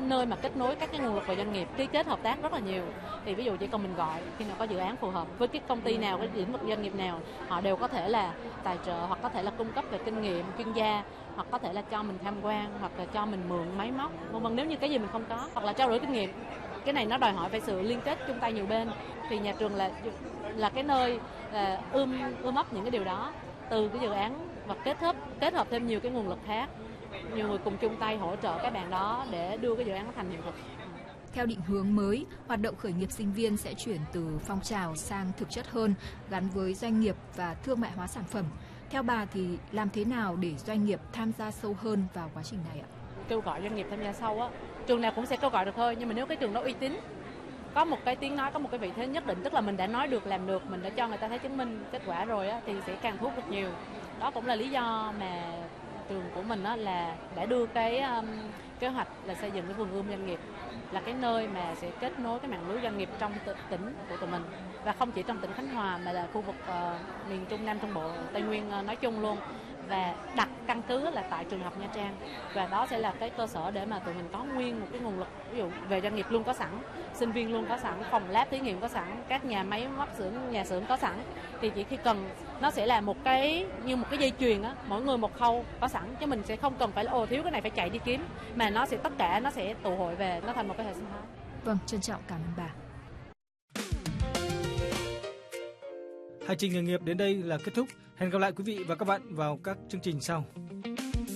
nơi mà kết nối các cái nguồn lực và doanh nghiệp, ký kết hợp tác rất là nhiều. Thì ví dụ chỉ cần mình gọi khi nào có dự án phù hợp với cái công ty nào, cái lĩnh vực doanh nghiệp nào, họ đều có thể là tài trợ, hoặc có thể là cung cấp về kinh nghiệm, chuyên gia, hoặc có thể là cho mình tham quan, hoặc là cho mình mượn máy móc, vân vân, nếu như cái gì mình không có, hoặc là trao đổi kinh nghiệm. Cái này nó đòi hỏi phải sự liên kết chung tay nhiều bên. Thì nhà trường là cái nơi ươm ấp những cái điều đó từ cái dự án, và kết hợp thêm nhiều cái nguồn lực khác, nhiều người cùng chung tay hỗ trợ các bạn đó để đưa cái dự án thành hiện thực. Theo định hướng mới, hoạt động khởi nghiệp sinh viên sẽ chuyển từ phong trào sang thực chất hơn, gắn với doanh nghiệp và thương mại hóa sản phẩm. Theo bà thì làm thế nào để doanh nghiệp tham gia sâu hơn vào quá trình này ạ? Kêu gọi doanh nghiệp tham gia sâu á, trường nào cũng sẽ kêu gọi được thôi, nhưng mà nếu cái trường đó uy tín, có một cái tiếng nói, có một cái vị thế nhất định, tức là mình đã nói được, làm được, mình đã cho người ta thấy chứng minh kết quả rồi á, thì sẽ càng thu hút được nhiều. Đó cũng là lý do mà trường của mình á là đã đưa cái kế hoạch là xây dựng cái vườn ươm doanh nghiệp, là cái nơi mà sẽ kết nối cái mạng lưới doanh nghiệp trong tỉnh của tụi mình, và không chỉ trong tỉnh Khánh Hòa mà là khu vực miền Trung, Nam Trung Bộ, Tây Nguyên nói chung luôn, và đặt căn cứ là tại trường học Nha Trang. Và đó sẽ là cái cơ sở để mà tụi mình có nguyên một cái nguồn lực, ví dụ về doanh nghiệp luôn có sẵn, sinh viên luôn có sẵn, phòng lab thí nghiệm có sẵn, các nhà máy móc xưởng, nhà xưởng có sẵn. Thì chỉ khi cần, nó sẽ là một cái như một cái dây chuyền á, mỗi người một khâu có sẵn, chứ mình sẽ không cần phải là thiếu cái này phải chạy đi kiếm, mà nó sẽ tất cả nó sẽ tụ hội về, nó thành một cái hệ sinh thái. Vâng, trân trọng cảm ơn bà. Hành trình nghề nghiệp đến đây là kết thúc. Hẹn gặp lại quý vị và các bạn vào các chương trình sau.